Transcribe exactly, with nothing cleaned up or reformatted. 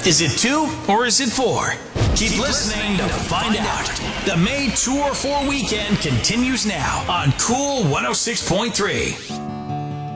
Is it two or is it four? Keep listening to find out. The May two or four weekend continues now on Cool one oh six point three.